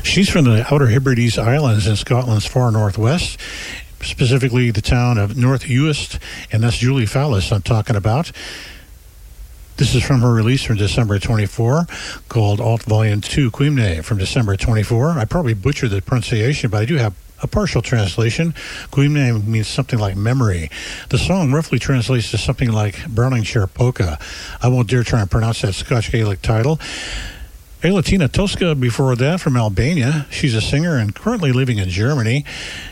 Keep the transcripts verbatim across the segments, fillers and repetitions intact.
She's from the Outer Hebrides Islands in Scotland's far northwest, specifically the town of North Uist, and that's Julie Fallis I'm talking about. This is from her release from December twenty-fourth, called Alt Volume two, Quimne, from December twenty-fourth. I probably butchered the pronunciation, but I do have a partial translation. Quimne means something like memory. The song roughly translates to something like Browningshire Polka. I won't dare try and pronounce that Scotch Gaelic title. Elatina Tosca before that from Albania. She's a singer and currently living in Germany.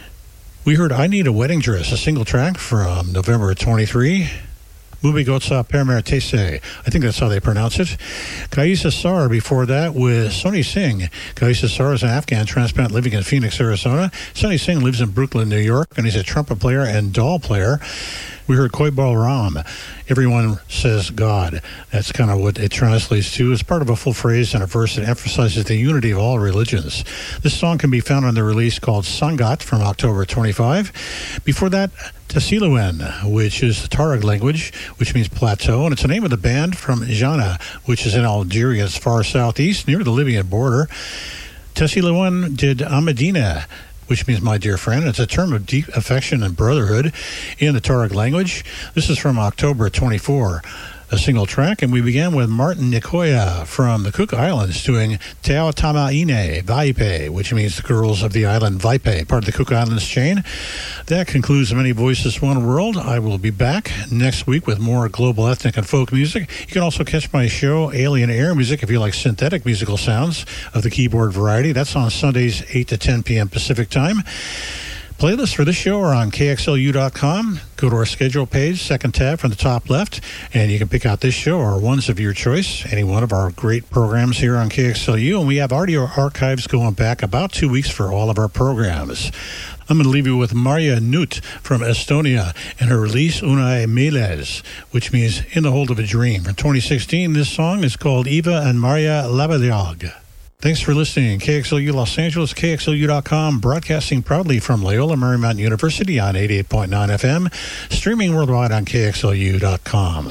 We heard I Need a Wedding Dress, a single track from November twenty-third. Mubi Gotsa Permertese. I think that's how they pronounce it. Kaisa Sar before that with Sonny Singh. Kaisa Sar is an Afghan transplant living in Phoenix, Arizona. Sonny Singh lives in Brooklyn, New York, and he's a trumpet player and doll player. We heard Koi Bal Ram. Everyone says God. That's kind of what it translates to. It's part of a full phrase and a verse that emphasizes the unity of all religions. This song can be found on the release called Sangat from October twenty-fifth. Before that, Tasiluan, which is the Tuareg language, which means plateau, and it's the name of the band from Jana, which is in Algeria's far southeast, near the Libyan border. Tasiluan did Ahmadina, which means my dear friend. It's a term of deep affection and brotherhood in the Tuareg language. This is from October twenty-fourth, a single track, and we began with Martin Nikoya from the Cook Islands doing Teo Tamaine Vaipe, which means the girls of the island Vaipe, part of the Cook Islands chain. That concludes Many Voices, One World. I will be back next week with more global ethnic and folk music. You can also catch my show, Alien Air Music, if you like synthetic musical sounds of the keyboard variety. That's on Sundays, eight to ten p.m. Pacific Time. Playlists for this show are on K X L U dot com. Go to our schedule page, second tab from the top left, and you can pick out this show or ones of your choice, any one of our great programs here on K X L U. And we have audio archives going back about two weeks for all of our programs. I'm going to leave you with Marja Nut from Estonia and her release Unai Miles, which means In the Hold of a Dream. From twenty sixteen, this song is called Eva and Marja Labadiag. Thanks for listening. K X L U Los Angeles, K X L U dot com, broadcasting proudly from Loyola Marymount University on eighty-eight point nine F M, streaming worldwide on K X L U dot com.